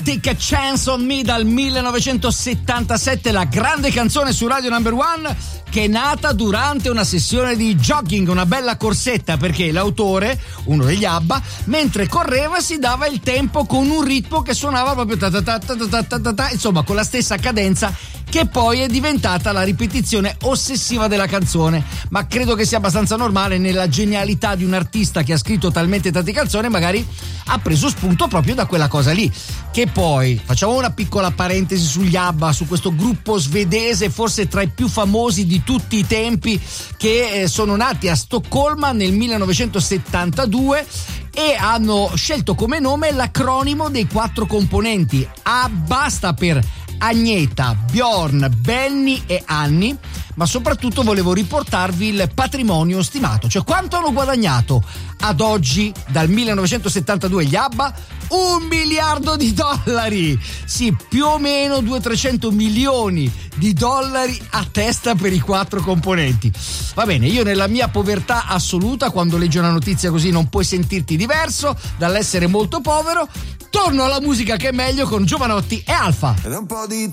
Take a Chance on Me dal 1977, la grande canzone su Radio Number One che è nata durante una sessione di jogging, una bella corsetta, perché l'autore, uno degli ABBA, mentre correva si dava il tempo con un ritmo che suonava proprio ta ta ta ta ta ta ta ta, insomma con la stessa cadenza, che poi è diventata la ripetizione ossessiva della canzone. Ma credo che sia abbastanza normale nella genialità di un artista che ha scritto talmente tante canzoni, magari ha preso spunto proprio da quella cosa lì. Che poi facciamo una piccola parentesi sugli ABBA, su questo gruppo svedese forse tra i più famosi di tutti i tempi, che sono nati a Stoccolma nel 1972 e hanno scelto come nome l'acronimo dei 4 componenti. ABBA sta per Agneta, Bjorn, Benny e Annie, ma soprattutto volevo riportarvi il patrimonio stimato, cioè quanto hanno guadagnato ad oggi dal 1972 gli ABBA. $1 miliardo! Sì, più o meno 200-300 milioni di dollari a testa per i 4 componenti. Va bene, io nella mia povertà assoluta, quando leggi una notizia così non puoi sentirti diverso dall'essere molto povero, torno alla musica che è meglio con Giovanotti e Alfa. Ed un po' di